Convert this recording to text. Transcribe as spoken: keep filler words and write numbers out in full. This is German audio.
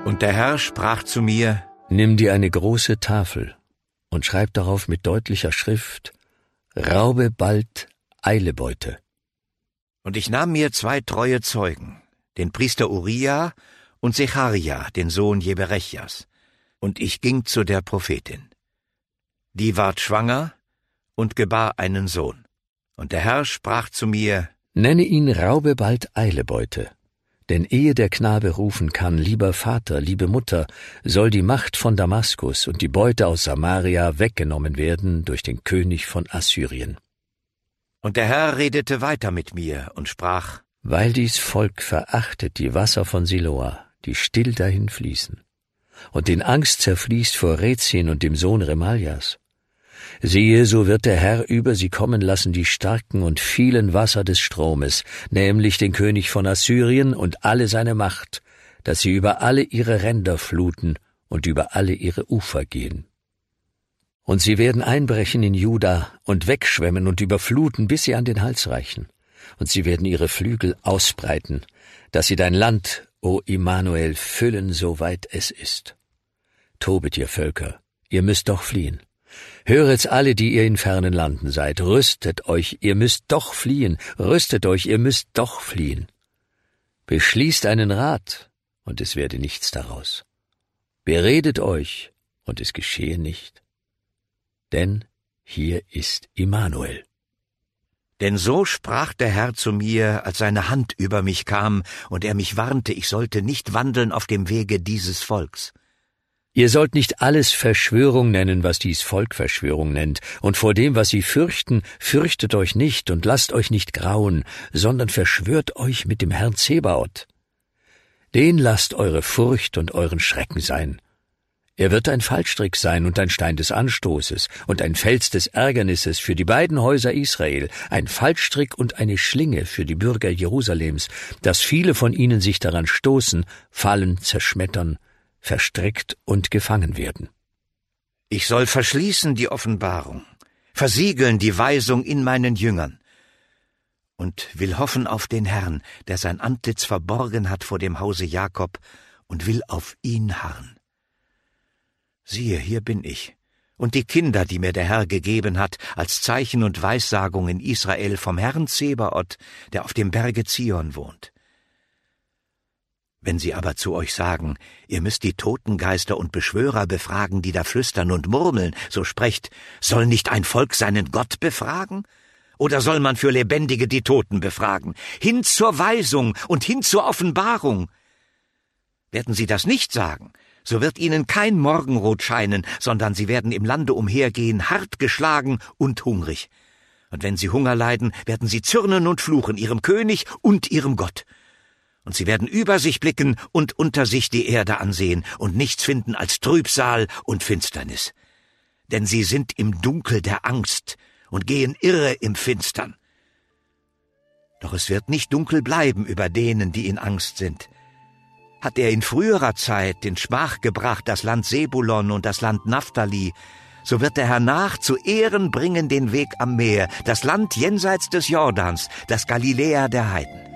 Und der Herr sprach zu mir: Nimm dir eine große Tafel und schreib darauf mit deutlicher Schrift: Raube bald, eile Beute. Und ich nahm mir zwei treue Zeugen, den Priester Uria und Secharia, den Sohn Jeberechjas, und ich ging zu der Prophetin. Die ward schwanger und gebar einen Sohn. Und der Herr sprach zu mir: Nenne ihn Raube bald, eile Beute. Denn ehe der Knabe rufen kann, lieber Vater, liebe Mutter, soll die Macht von Damaskus und die Beute aus Samaria weggenommen werden durch den König von Assyrien. Und der Herr redete weiter mit mir und sprach: Weil dies Volk verachtet die Wasser von Siloa, die still dahin fließen, und in Angst zerfließt vor Rezin und dem Sohn Remaljas. Siehe, so wird der Herr über sie kommen lassen die starken und vielen Wasser des Stromes, nämlich den König von Assyrien und alle seine Macht, dass sie über alle ihre Ränder fluten und über alle ihre Ufer gehen. Und sie werden einbrechen in Juda und wegschwemmen und überfluten, bis sie an den Hals reichen. Und sie werden ihre Flügel ausbreiten, dass sie dein Land, o Immanuel, füllen, soweit es ist. Tobet, ihr Völker, ihr müsst doch fliehen. Höret's alle, die ihr in fernen Landen seid, rüstet euch, ihr müsst doch fliehen, rüstet euch, ihr müsst doch fliehen. Beschließt einen Rat, und es werde nichts daraus. Beredet euch, und es geschehe nicht. Denn hier ist Immanuel. Denn so sprach der Herr zu mir, als seine Hand über mich kam, und er mich warnte, ich sollte nicht wandeln auf dem Wege dieses Volks. Ihr sollt nicht alles Verschwörung nennen, was dies Volk Verschwörung nennt, und vor dem, was sie fürchten, fürchtet euch nicht und lasst euch nicht grauen, sondern verschwört euch mit dem Herrn Zebaoth. Den lasst eure Furcht und euren Schrecken sein. Er wird ein Fallstrick sein und ein Stein des Anstoßes und ein Fels des Ärgernisses für die beiden Häuser Israel, ein Fallstrick und eine Schlinge für die Bürger Jerusalems, dass viele von ihnen sich daran stoßen, fallen, zerschmettern, verstrickt und gefangen werden. Ich soll verschließen die Offenbarung, versiegeln die Weisung in meinen Jüngern und will hoffen auf den Herrn, der sein Antlitz verborgen hat vor dem Hause Jakob, und will auf ihn harren. Siehe, hier bin ich, und die Kinder, die mir der Herr gegeben hat, als Zeichen und Weissagung in Israel vom Herrn Zebaoth, der auf dem Berge Zion wohnt. Wenn sie aber zu euch sagen, ihr müsst die Totengeister und Beschwörer befragen, die da flüstern und murmeln, so sprecht, soll nicht ein Volk seinen Gott befragen? Oder soll man für Lebendige die Toten befragen? Hin zur Weisung und hin zur Offenbarung. Werden sie das nicht sagen, so wird ihnen kein Morgenrot scheinen, sondern sie werden im Lande umhergehen, hart geschlagen und hungrig. Und wenn sie Hunger leiden, werden sie zürnen und fluchen ihrem König und ihrem Gott. Und sie werden über sich blicken und unter sich die Erde ansehen und nichts finden als Trübsal und Finsternis. Denn sie sind im Dunkel der Angst und gehen irre im Finstern. Doch es wird nicht dunkel bleiben über denen, die in Angst sind. Hat er in früherer Zeit den Schmach gebracht, das Land Sebulon und das Land Naphtali, so wird er hernach zu Ehren bringen den Weg am Meer, das Land jenseits des Jordans, das Galiläa der Heiden.